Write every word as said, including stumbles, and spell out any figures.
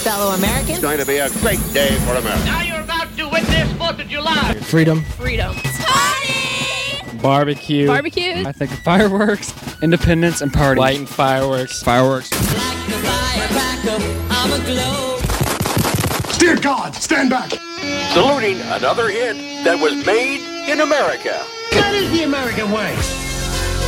fellow Americans. It's going to be a great day for America. Now you're about to witness fourth of July. Freedom. Freedom. Party! Barbecue. Barbecue. I think fireworks. Independence and party. Lighting fireworks. Fireworks. Like the firecracker, I'm a glow. Dear God, stand back. Saluting another hit that was made in America. That is the American way.